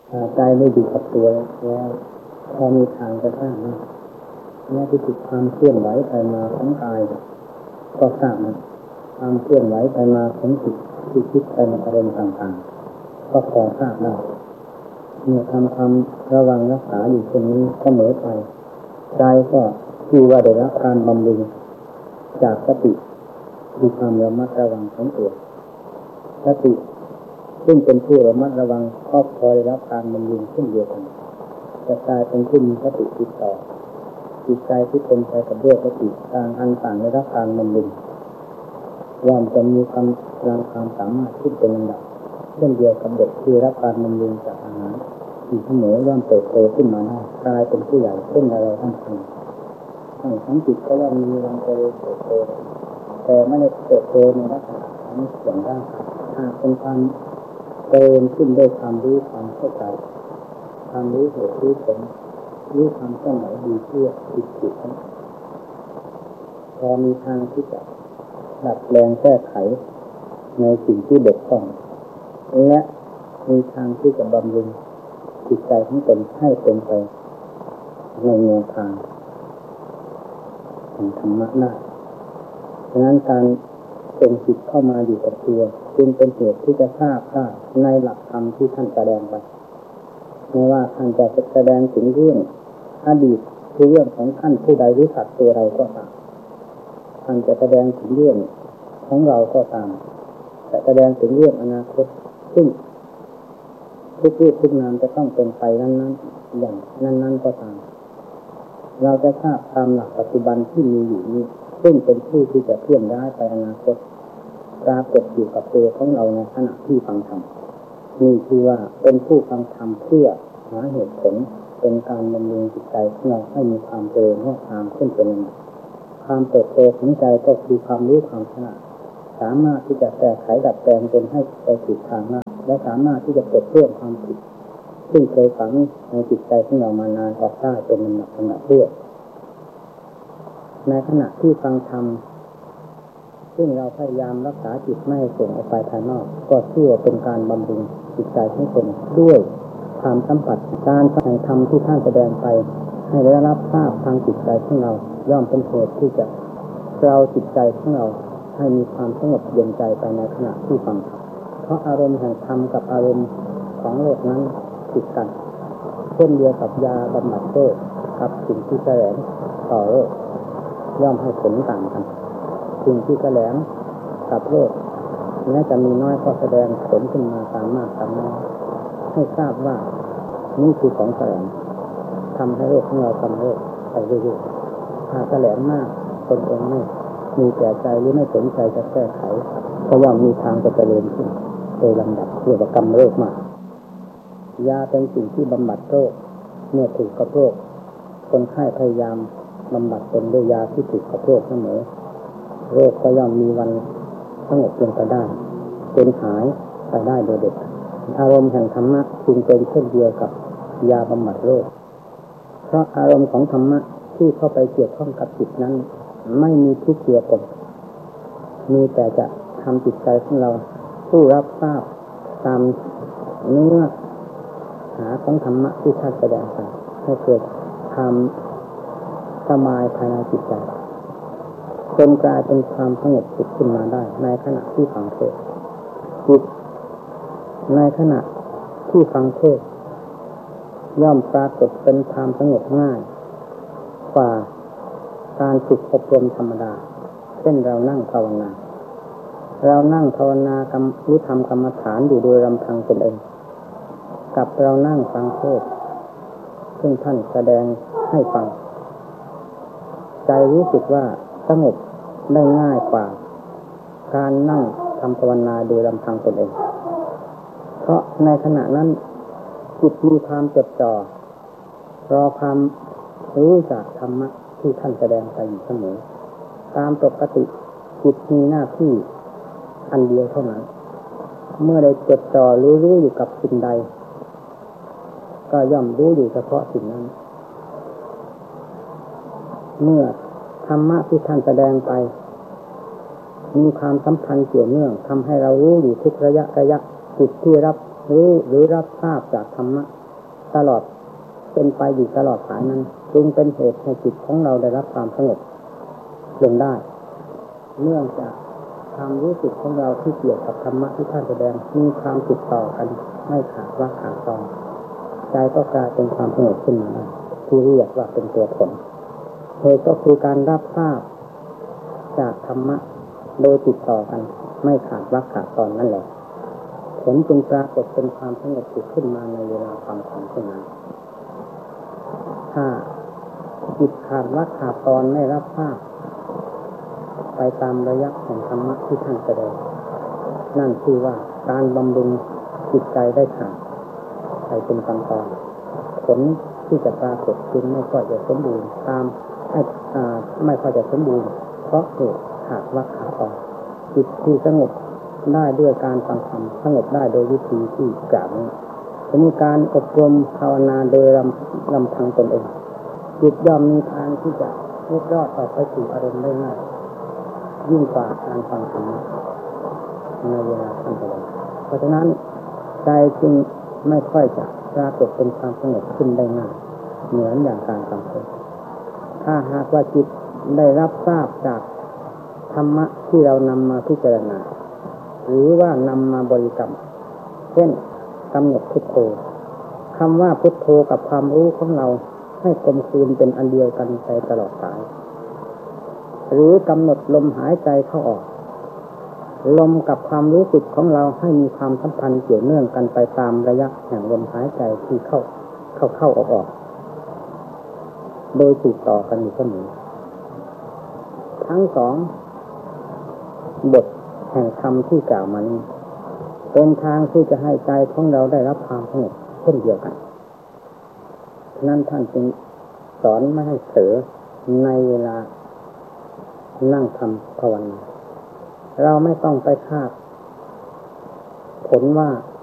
ใจไม่อยู่กับตัวแล้วพอมีทางจะทราบนะเนี่ยที่ติดความเคลื่อนไหวไปมาของกายก็ทราบนะความเคลื่อนไหวไปมาของจิตที่คิดไปในอารมณ์ต่างๆก็พอทราบได้เมื่อทำความระวังรักษาอยู่ตรงนี้เสมอไปใจก็คือว่าได้รับการบำรุงจากสติคือความระมัดระวังของตัวสติซึ่งเป็นผู้ระมัดระวังก็พอได้รับการบำรุงเช่นเดียวกันจะกลายเป็นผู้มีสติติดต่อจิตใจที่เป็นไปกับด้วยสติต่างอันต่างได้รับการบำรุงย่อมจะมีความสามารถที่เป็นลำดับเช่นเดียวกับเด็กที่รับการบำรุงจากอาหารที่เสมอย่อมเติบโตขึ้นมาได้กลายเป็นผู้ใหญ่เช่นเราทั้งทั้งจิตก็ย่อมมีความเติบโตแต่ไม่ได้เติบโตในลักษณะของส่วนร่างกายหากเป็นความเติมขึ้นด้วยความรู้ความเข้าใจความรู้เหตุรู้ผลรู้ความเคลื่อนไหวดีเพื่อจิตพอมีทางที่จะดัดแปลงแก้ไขในสิ่งที่บกพร่องและมีทางที่จะบำรุงจิตใจของตนให้เป็นไปในแนวทางของธรรมะได้ฉะนั้นการส่งจิตเข้ามาอยู่กับตัวจึงเป็นเหตุที่จะทราบได้ในหลักธรรมที่ท่านแสดงไปไม่ว่าท่านจะแสดงถึงเรื่องอดีตคือเรื่องของท่านผู้ใดรู้จักตัวใดก็ตามท่านจะแสดงถึงเรื่องของเราก็ตามจะแสดงถึงเรื่องอนาคตซึ่งทุกรูปทุกนามจะต้องเป็นไปนั้นๆอย่างนั้นๆก็ตามเราจะทราบตามหลักปัจจุบันที่มีอยู่นี้ซึ่งเป็นผู้ที่จะเคลื่อนย้ายไปอนาคตปรากฏอยู่กับตัวของเราในขณะที่ฟังธรรมนี่คือว่าเป็นผู้ฟังธรรมเพื่อหาเหตุผลเป็นการบำรุงจิตใจของเราให้มีความเจริญงอกงามขึ้นเป็นลำดับความเติบโตของใจก็คือความรู้ความฉลาดสามารถที่จะแก้ไขดัดแปลงจนให้ไปถูกทางได้และสามารถที่จะปลดเปลื้องความผิดซึ่งเคยฝังในจิตใจของเรามานานออกได้เป็นลำดับด้วยในขณะที่ฟังธรรมซึ่งเราพยายามรักษาจิตไม่ให้ส่งออกไปภายนอกก็เชื่อเป็นการบำรุงจิตใจของตนด้วยความสัมผัสการแสดงธรรมที่ท่านแสดงไปให้ได้รับทราบทางจิตใจของเราย่อมเป็นเหตุที่จะเราจิตใจของเราให้มีความสงบเย็นใจไปในขณะที่ฟังเพราะอารมณ์แห่งธรรมกับอารมณ์ของโลกนั้นติดกันเช่นเดียวกับยาบำบัดโรคกับสิ่งที่แสดงต่อโรคย่อมให้ผลต่างกันสิ่งที่แสลงกับโรคแม้จะมีน้อยก็แสดงผลขึ้นมาตามมากตามน้อยให้ทราบว่านี่คือของแสลงทำให้โรคของเราทำโรคไปเรื่อยๆถ้าแสลงมากตนเองไม่มีแก่ใจหรือไม่สนใจจะแก้ไขก็ย่อมมีทางจะเจริญขึ้นโดยลำดับเพื่อกรรมโรคมากยาเป็นสิ่งที่บำบัดโรคเมื่อถูกกับโรคคนไข้พยายามบำบัดตนด้วยยาที่ถูกกับโรคเสมอโรคก็ย่อมมีวันสงบลงไปได้จนหายไปได้โดยเด็ดอารมณ์แห่งธรรมะจึงเป็นเช่นเดียวกับยาบำบัดโรคเพราะอารมณ์ของธรรมะที่เข้าไปเกี่ยวข้องกับจิตนั้นไม่มีทุกข์เกี่ยวกับมีแต่จะทำจิตใจของเราผู้รับทราบตามเนื้อหาของธรรมะที่ท่านแสดงไปให้เกิดความสบายภายในจิตใจจนกลายเป็นความสงบสุขขึ้นมาได้ในขณะที่ฟังเทศน์จิตในขณะที่ฟังเทศน์ย่อมปรากฏเป็นความสงบง่ายกว่าการฝึกอบรมธรรมดาเช่นเรานั่งภาวนารู้ทำกรรมฐานอยู่โดยลำพังตนเองกับเรานั่งฟังเทศน์ซึ่งท่านแสดงให้ฟังใจรู้สึกว่าสงบได้ง่ายกว่าการนั่งทำภาวนาโดยลำพังตนเองเพราะในขณะนั้นจิตมีความจดจ่อรอความรู้จากธรรมะที่ท่านแสดงไปอยู่เสมอตามปกติจิตมีหน้าที่อันเดียวเท่านั้นเมื่อได้จดจ่อรู้อยู่กับสิ่งใดก็ย่อมรู้อยู่เฉพาะสิ่งนั้นเมื่อธรรมะที่ท่านแสดงไปมีความสัมพันธ์เกี่ยวเนื่องทำให้เรารู้อยู่ทุกระยะจิตที่รับรู้หรือรับทราบจากธรรมะตลอดเป็นไปอยู่ตลอดสายนั้นจึงเป็นเหตุให้จิตของเราได้รับความสงบลงได้เนื่องจากความรู้สึกของเราที่เกี่ยวกับธรรมะที่ท่านแสดงมีความติดต่อกันไม่ขาดว่าขาดตอนใจก็กลายเป็นความสงบขึ้นมาได้ที่เรียกว่าเป็นตัวผลเหตุก็คือการรับทราบจากธรรมะโดยติดต่อกันไม่ขาดว่าขาดตอนนั่นแหละผลจึงปรากฏเป็นความสงบสุขขึ้นมาในเวลาฟังธรรมเช่นนั้นถ้าจิตขาดว่าขาดตอนไม่รับทราบไปตามระยะแห่งธรรมะที่ท่านแสดงนั่นคือว่าการบำรุงจิตใจได้ขาดไปเป็นตอนผลที่จะปรากฏจึงไม่ค่อยจะสมบูรณ์ตามไม่ค่อยจะสมบูรณ์เพราะเหตุขาดว่าขาดตอนจิตที่สงบได้ด้วยการฟังธรรมสงบได้โดยวิธีที่กล่าวนี้จะมีการอบรมภาวนาโดยลำพังตนเองจิตย่อมมีทางที่จะลุกรอดออกไปสู่อารมณ์ได้ง่ายยิ่งกว่าการฟังธรรมในเวลาท่านแสดงเพราะฉะนั้นใจจึงไม่ค่อยจะปรากฏเป็นความสงบขึ้นได้ง่ายเหมือนอย่างการฟังธรรมถ้าหากว่าจิตได้รับทราบจากธรรมะที่เรานำมาพิจารณาหรือว่านำมาบริกรรมเช่นกำหนดพุทโธคำว่าพุทโธกับความรู้ของเราให้กลมกลืนเป็นอันเดียวกันไปตลอดสายหรือกำหนดลมหายใจเข้าออกลมกับความรู้สึกของเราให้มีความสัมพันธ์เกี่ยวเนื่องกันไปตามระยะแห่งลมหายใจที่เข้าออกโดยติดต่อกันอยู่เสมอทั้งสองบทแห่งธรรมที่กล่าวมานี้เป็นทางที่จะให้ใจของเราได้รับความสงบเช่นเดียวกันฉะนั้นท่านจึงสอนไม่ให้เผลอในเวลานั่งทำภาวนาเราไม่ต้องไปคาดผลว่า